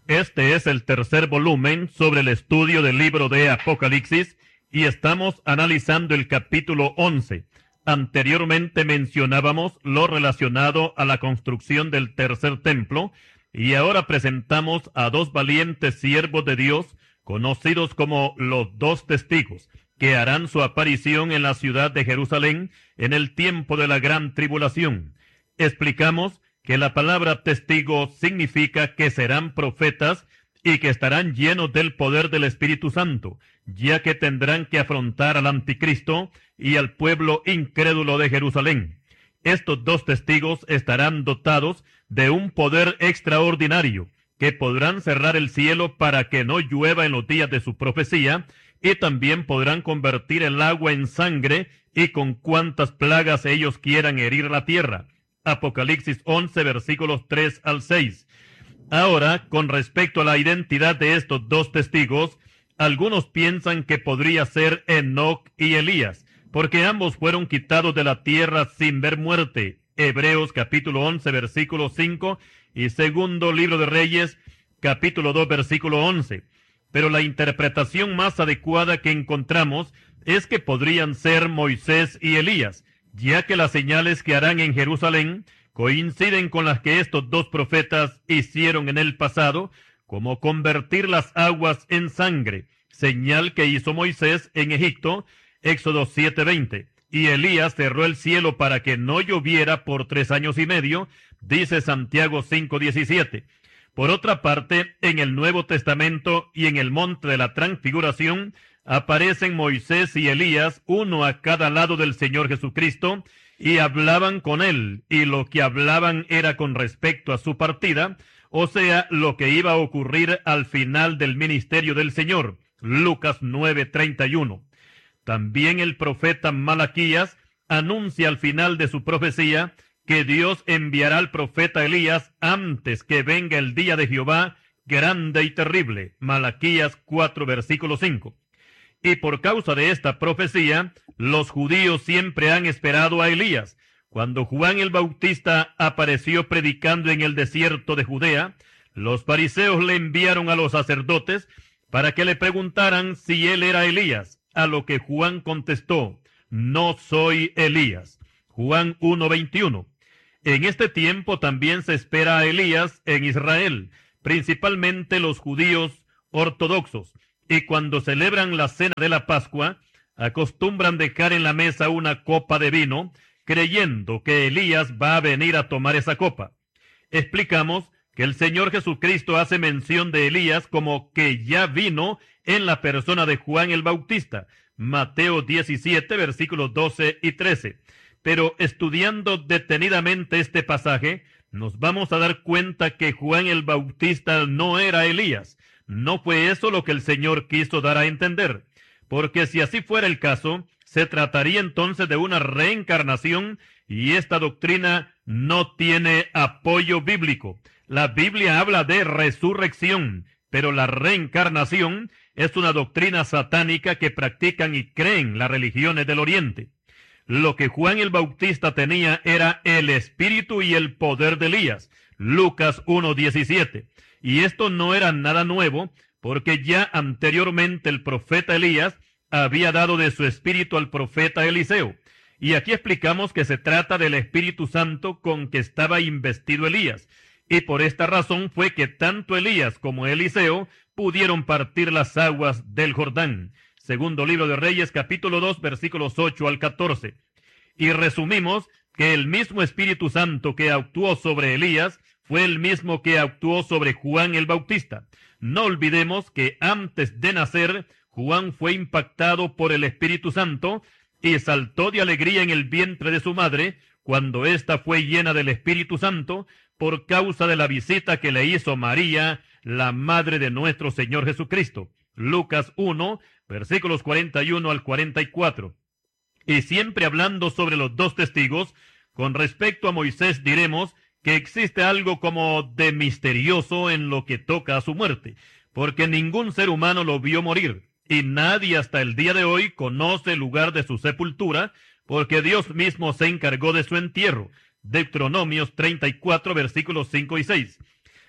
Este es el tercer volumen sobre el estudio del libro de Apocalipsis y estamos analizando el capítulo 11. Anteriormente mencionábamos lo relacionado a la construcción del tercer templo y ahora presentamos a dos valientes siervos de Dios conocidos como los dos testigos, que harán su aparición en la ciudad de Jerusalén en el tiempo de la gran tribulación. Explicamos que la palabra testigo significa que serán profetas y que estarán llenos del poder del Espíritu Santo, ya que tendrán que afrontar al anticristo y al pueblo incrédulo de Jerusalén. Estos dos testigos estarán dotados de un poder extraordinario, que podrán cerrar el cielo para que no llueva en los días de su profecía, y también podrán convertir el agua en sangre y con cuantas plagas ellos quieran herir la tierra. Apocalipsis 11, versículos 3 al 6. Ahora, con respecto a la identidad de estos dos testigos, algunos piensan que podría ser Enoc y Elías, porque ambos fueron quitados de la tierra sin ver muerte. Hebreos capítulo 11, versículo 5 y segundo libro de Reyes, capítulo 2, versículo 11. Pero la interpretación más adecuada que encontramos es que podrían ser Moisés y Elías, ya que las señales que harán en Jerusalén coinciden con las que estos dos profetas hicieron en el pasado, como convertir las aguas en sangre, señal que hizo Moisés en Egipto, Éxodo 7:20, y Elías cerró el cielo para que no lloviera por 3 años y medio, dice Santiago 5:17. Por otra parte, en el Nuevo Testamento y en el Monte de la Transfiguración, aparecen Moisés y Elías, uno a cada lado del Señor Jesucristo, y hablaban con él, y lo que hablaban era con respecto a su partida, o sea, lo que iba a ocurrir al final del ministerio del Señor. Lucas 9:31. También el profeta Malaquías anuncia al final de su profecía que Dios enviará al profeta Elías antes que venga el día de Jehová, grande y terrible. Malaquías 4, versículo 5. Y por causa de esta profecía, los judíos siempre han esperado a Elías. Cuando Juan el Bautista apareció predicando en el desierto de Judea, los fariseos le enviaron a los sacerdotes para que le preguntaran si él era Elías, a lo que Juan contestó: no soy Elías. Juan 1:21. En este tiempo también se espera a Elías en Israel, principalmente los judíos ortodoxos, y cuando celebran la cena de la Pascua, acostumbran dejar en la mesa una copa de vino, creyendo que Elías va a venir a tomar esa copa. Explicamos que el Señor Jesucristo hace mención de Elías como que ya vino en la persona de Juan el Bautista, Mateo 17, versículos 12 y 13. Pero estudiando detenidamente este pasaje, nos vamos a dar cuenta que Juan el Bautista no era Elías. No fue eso lo que el Señor quiso dar a entender, porque si así fuera el caso, se trataría entonces de una reencarnación, y esta doctrina no tiene apoyo bíblico. La Biblia habla de resurrección, pero la reencarnación es una doctrina satánica que practican y creen las religiones del Oriente. Lo que Juan el Bautista tenía era el espíritu y el poder de Elías, Lucas 1:17. Y esto no era nada nuevo, porque ya anteriormente el profeta Elías había dado de su espíritu al profeta Eliseo. Y aquí explicamos que se trata del Espíritu Santo con que estaba investido Elías. Y por esta razón fue que tanto Elías como Eliseo pudieron partir las aguas del Jordán. Segundo libro de Reyes, capítulo 2, versículos 8 al 14. Y resumimos que el mismo Espíritu Santo que actuó sobre Elías fue el mismo que actuó sobre Juan el Bautista. No olvidemos que antes de nacer, Juan fue impactado por el Espíritu Santo y saltó de alegría en el vientre de su madre cuando ésta fue llena del Espíritu Santo por causa de la visita que le hizo María, la madre de nuestro Señor Jesucristo. Lucas 1, versículos 41 al 44. Y siempre hablando sobre los dos testigos, con respecto a Moisés diremos que existe algo como de misterioso en lo que toca a su muerte, porque ningún ser humano lo vio morir, y nadie hasta el día de hoy conoce el lugar de su sepultura, porque Dios mismo se encargó de su entierro. Deuteronomios 34, versículos 5 y 6.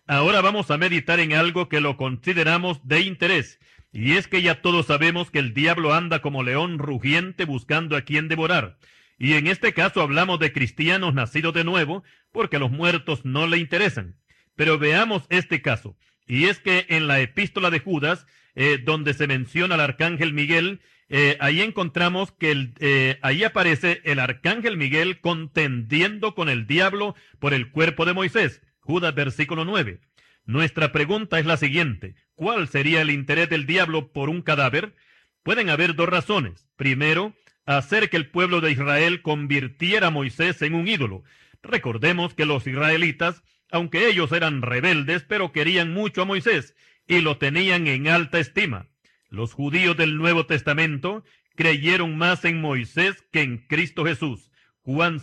Ahora vamos a meditar en algo que lo consideramos de interés, y es que ya todos sabemos que el diablo anda como león rugiente buscando a quien devorar. Y en este caso hablamos de cristianos nacidos de nuevo, porque los muertos no le interesan. Pero veamos este caso, y es que en la epístola de Judas, donde se menciona al arcángel Miguel, ahí encontramos que ahí aparece el arcángel Miguel contendiendo con el diablo por el cuerpo de Moisés. Judas versículo 9. Nuestra pregunta es la siguiente: ¿cuál sería el interés del diablo por un cadáver? Pueden haber dos razones. Primero, hacer que el pueblo de Israel convirtiera a Moisés en un ídolo. Recordemos que los israelitas, aunque ellos eran rebeldes, pero querían mucho a Moisés y lo tenían en alta estima. Los judíos del Nuevo Testamento creyeron más en Moisés que en Cristo Jesús. Juan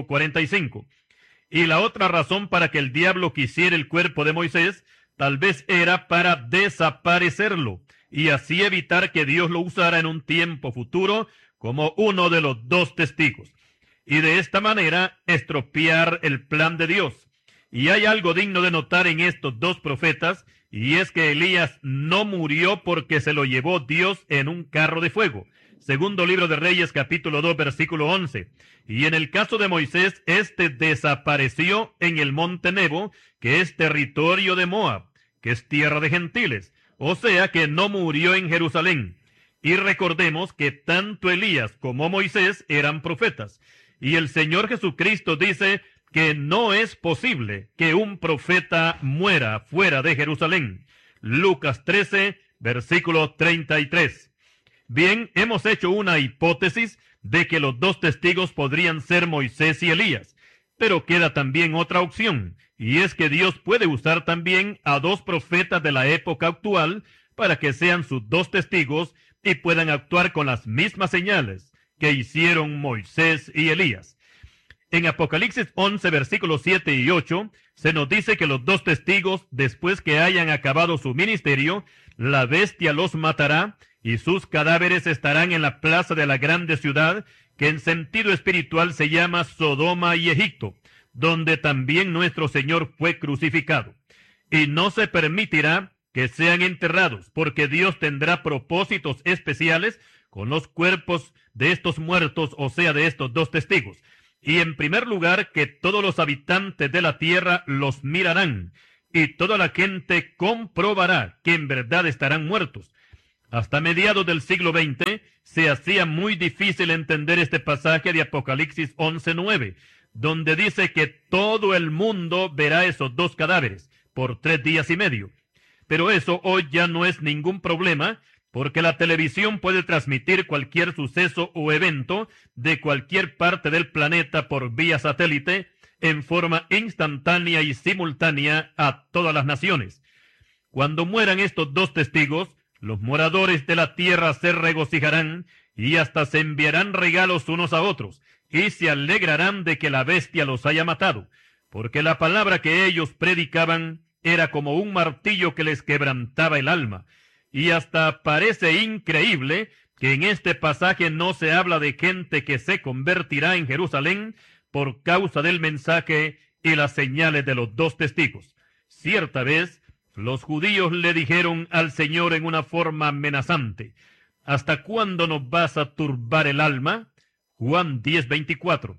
5:45. Y la otra razón para que el diablo quisiera el cuerpo de Moisés, tal vez era para desaparecerlo, y así evitar que Dios lo usara en un tiempo futuro como uno de los dos testigos, y de esta manera estropear el plan de Dios. Y hay algo digno de notar en estos dos profetas, y es que Elías no murió porque se lo llevó Dios en un carro de fuego. Segundo libro de Reyes, capítulo 2, versículo 11. Y en el caso de Moisés, este desapareció en el monte Nebo, que es territorio de Moab, que es tierra de gentiles. O sea que no murió en Jerusalén. Y recordemos que tanto Elías como Moisés eran profetas. Y el Señor Jesucristo dice que no es posible que un profeta muera fuera de Jerusalén. Lucas 13, versículo 33. Bien, hemos hecho una hipótesis de que los dos testigos podrían ser Moisés y Elías, pero queda también otra opción, y es que Dios puede usar también a dos profetas de la época actual para que sean sus dos testigos y puedan actuar con las mismas señales que hicieron Moisés y Elías. En Apocalipsis 11, versículos 7 y 8, se nos dice que los dos testigos, después que hayan acabado su ministerio, la bestia los matará, y sus cadáveres estarán en la plaza de la grande ciudad, que en sentido espiritual se llama Sodoma y Egipto, donde también nuestro Señor fue crucificado. Y no se permitirá que sean enterrados, porque Dios tendrá propósitos especiales con los cuerpos de estos muertos, o sea, de estos dos testigos. Y en primer lugar, que todos los habitantes de la tierra los mirarán, y toda la gente comprobará que en verdad estarán muertos. Hasta mediados del siglo XX se hacía muy difícil entender este pasaje de Apocalipsis 11:9, donde dice que todo el mundo verá esos dos cadáveres por 3 días y medio. Pero eso hoy ya no es ningún problema, porque la televisión puede transmitir cualquier suceso o evento de cualquier parte del planeta por vía satélite en forma instantánea y simultánea a todas las naciones. Cuando mueran estos dos testigos, los moradores de la tierra se regocijarán y hasta se enviarán regalos unos a otros, y se alegrarán de que la bestia los haya matado, porque la palabra que ellos predicaban era como un martillo que les quebrantaba el alma. Y hasta parece increíble que en este pasaje no se habla de gente que se convertirá en Jerusalén por causa del mensaje y las señales de los dos testigos. Cierta vez, los judíos le dijeron al Señor en una forma amenazante: ¿hasta cuándo nos vas a turbar el alma? Juan 10:24.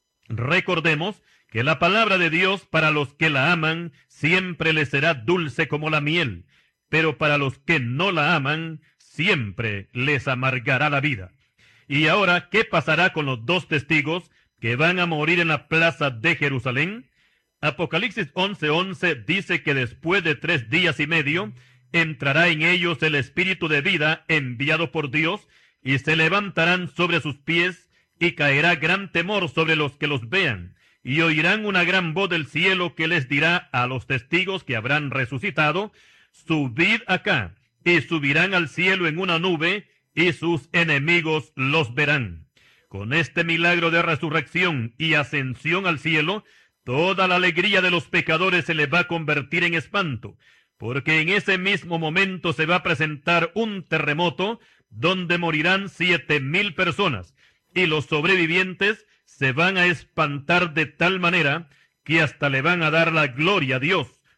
Recordemos que la palabra de Dios para los que la aman siempre les será dulce como la miel, pero para los que no la aman siempre les amargará la vida. Y ahora, ¿qué pasará con los dos testigos que van a morir en la plaza de Jerusalén? Apocalipsis 11:11 dice que después de 3 días y medio entrará en ellos el espíritu de vida enviado por Dios, y se levantarán sobre sus pies, y caerá gran temor sobre los que los vean, y oirán una gran voz del cielo que les dirá a los testigos que habrán resucitado: subid acá, y subirán al cielo en una nube, y sus enemigos los verán. Con este milagro de resurrección y ascensión al cielo, toda la alegría de los pecadores se les va a convertir en espanto, porque en ese mismo momento se va a presentar un terremoto donde morirán 7,000 personas, y los sobrevivientes se van a espantar de tal manera que hasta le van a dar la gloria a Dios,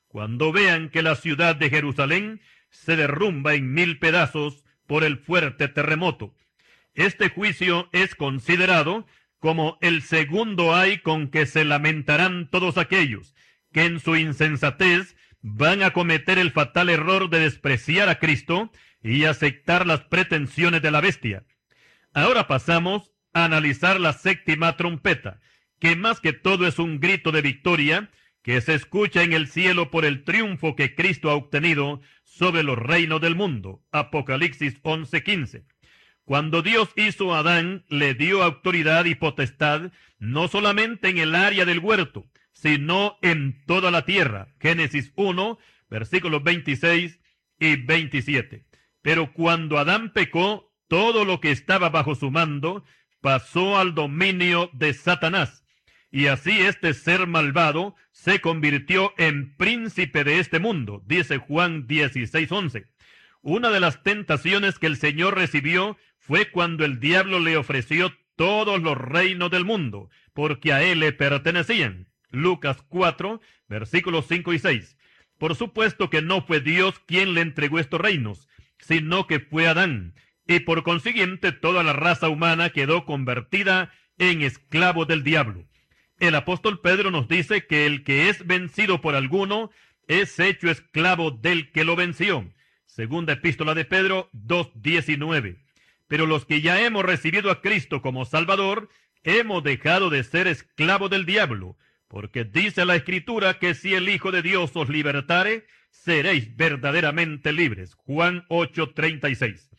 cuando vean que la ciudad de Jerusalén se derrumba en 1000 pedazos por el fuerte terremoto. Este juicio es considerado como el segundo ay con que se lamentarán todos aquellos que en su insensatez van a cometer el fatal error de despreciar a Cristo y aceptar las pretensiones de la bestia. Ahora pasamos a analizar la séptima trompeta, que más que todo es un grito de victoria que se escucha en el cielo por el triunfo que Cristo ha obtenido sobre los reinos del mundo. Apocalipsis 11:15. Cuando Dios hizo a Adán, le dio autoridad y potestad, no solamente en el área del huerto, sino en toda la tierra. Génesis 1, versículos 26 y 27. Pero cuando Adán pecó, todo lo que estaba bajo su mando pasó al dominio de Satanás. Y así este ser malvado se convirtió en príncipe de este mundo, dice Juan 16:11. Una de las tentaciones que el Señor recibió fue cuando el diablo le ofreció todos los reinos del mundo, porque a él le pertenecían. Lucas 4, versículos 5 y 6. Por supuesto que no fue Dios quien le entregó estos reinos, sino que fue Adán, y por consiguiente toda la raza humana quedó convertida en esclavo del diablo. El apóstol Pedro nos dice que el que es vencido por alguno es hecho esclavo del que lo venció. Segunda epístola de Pedro 2:19. Pero los que ya hemos recibido a Cristo como Salvador, hemos dejado de ser esclavos del diablo, porque dice la Escritura que si el Hijo de Dios os libertare, seréis verdaderamente libres. Juan 8:36.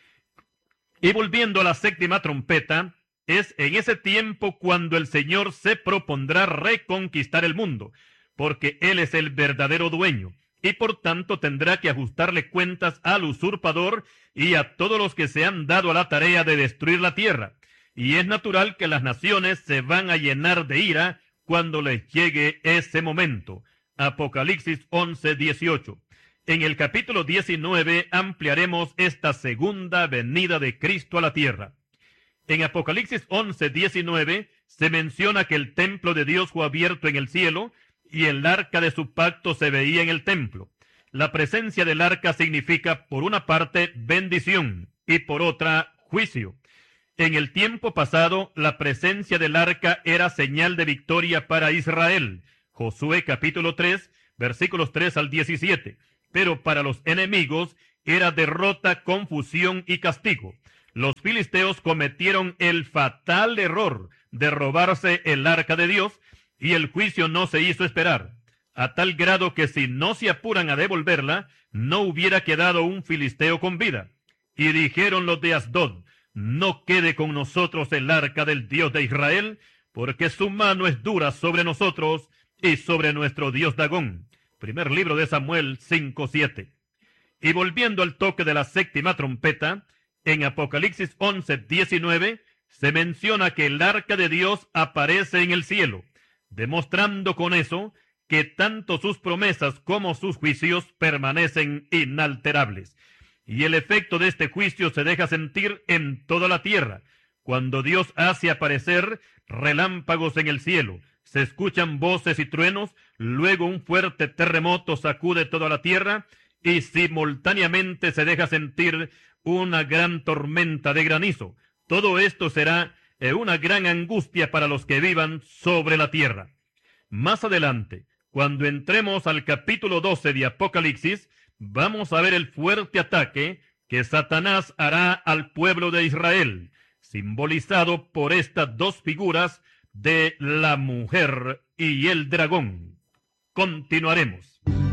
Y volviendo a la séptima trompeta, es en ese tiempo cuando el Señor se propondrá reconquistar el mundo, porque Él es el verdadero dueño, y por tanto tendrá que ajustarle cuentas al usurpador y a todos los que se han dado a la tarea de destruir la tierra. Y es natural que las naciones se van a llenar de ira cuando les llegue ese momento. Apocalipsis 11:18. En el capítulo 19 ampliaremos esta segunda venida de Cristo a la tierra. En Apocalipsis 11:19 se menciona que el templo de Dios fue abierto en el cielo y el arca de su pacto se veía en el templo. La presencia del arca significa, por una parte, bendición y por otra, juicio. En el tiempo pasado, la presencia del arca era señal de victoria para Israel. Josué capítulo 3, versículos 3 al 17. Pero para los enemigos era derrota, confusión y castigo. Los filisteos cometieron el fatal error de robarse el arca de Dios y el juicio no se hizo esperar, a tal grado que si no se apuran a devolverla, no hubiera quedado un filisteo con vida. Y dijeron los de Asdod: no quede con nosotros el arca del Dios de Israel, porque su mano es dura sobre nosotros y sobre nuestro Dios Dagón. Primer libro de Samuel 5:7. Y volviendo al toque de la séptima trompeta, en Apocalipsis 11:19 se menciona que el arca de Dios aparece en el cielo, demostrando con eso que tanto sus promesas como sus juicios permanecen inalterables. Y el efecto de este juicio se deja sentir en toda la tierra. Cuando Dios hace aparecer relámpagos en el cielo, se escuchan voces y truenos, luego un fuerte terremoto sacude toda la tierra y simultáneamente se deja sentir una gran tormenta de granizo. Todo esto será una gran angustia para los que vivan sobre la tierra. Más adelante, cuando entremos al capítulo 12 de Apocalipsis, vamos a ver el fuerte ataque que Satanás hará al pueblo de Israel, simbolizado por estas dos figuras de la mujer y el dragón. Continuaremos.